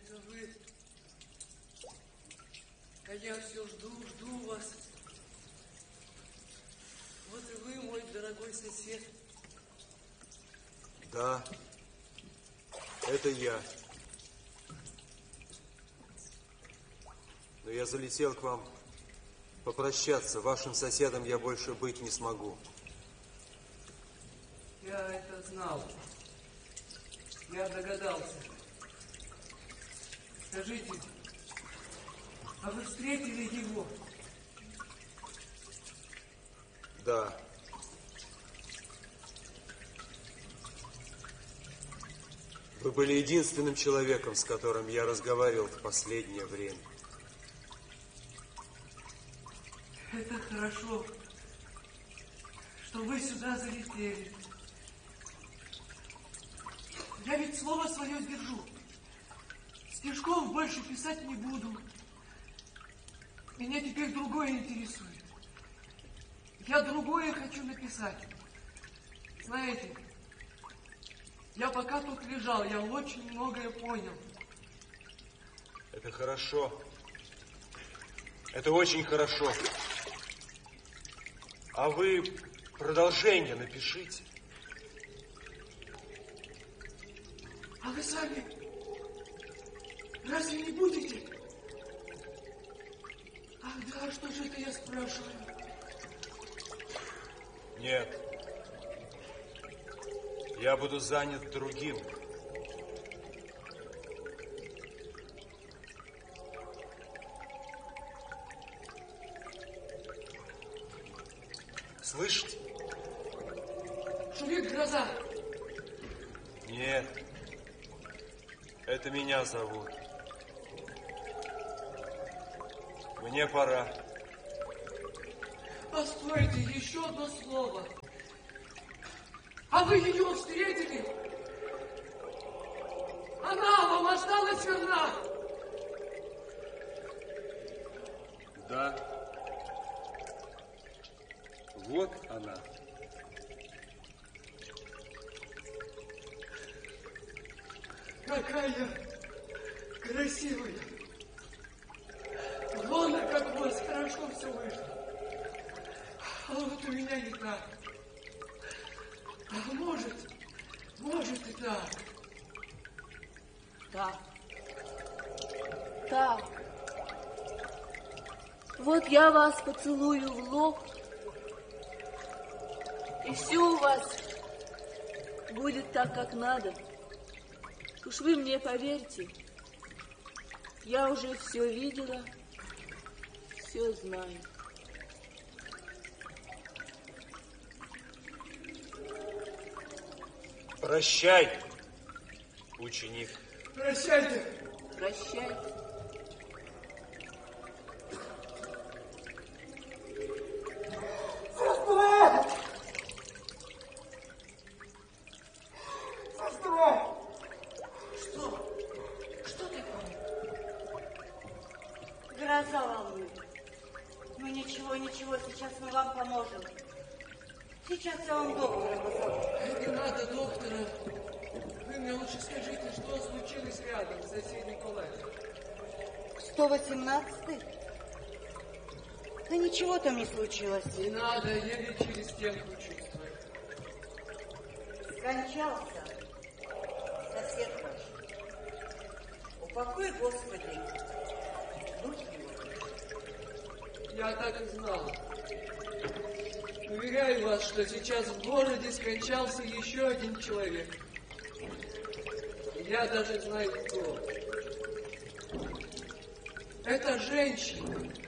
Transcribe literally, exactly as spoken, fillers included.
Это вы. А я все жду, жду вас. Вот и вы, мой дорогой сосед. Да, это я. Но я залетел к вам попрощаться. Вашим соседом я больше быть не смогу. Я это знал. Я догадался. Скажите, а вы встретили его? Да. Вы были единственным человеком, с которым я разговаривал в последнее время. Это хорошо, что вы сюда залетели. Я ведь слово свое сдержу. Стишков больше писать не буду. Меня теперь другое интересует. Я другое хочу написать. Знаете, я пока тут лежал, я очень многое понял. Это хорошо. Это очень хорошо. А вы продолжение напишите. А вы сами разве не будете? Ах да, что же это я спрашиваю? Нет. Я буду занят другим. Слышите? Шумит гроза. Нет. Это меня зовут. Мне пора. Постойте, еще одно слово. А вы ее встретили? Она вам осталась верна? Да. Вот она. Какая красивая. Вон, как у вас хорошо все вышло. А вот у меня не так. А может, может и так. Так. Так. Вот я вас поцелую в лоб, и все у вас будет так, как надо. Уж вы мне поверьте, я уже все видела, все знаю. Прощай, ученик. Прощайте. Прощайте. Сестра! Сестра! Что? Что такое? Гроза волнует. Ну ничего, ничего, сейчас мы вам поможем. Сейчас я вам доктора позову. Не надо доктора. Вы мне лучше скажите, что случилось рядом, в соседней палате. сто восемнадцатый? Да ничего там не случилось. Не надо, еле через стенку чувствую. Скончался сосед ваш. Упокой, Господи, дух его. Я так и знал. Уверяю вас, что сейчас в городе скончался еще один человек. Я даже знаю, кто. Это женщина.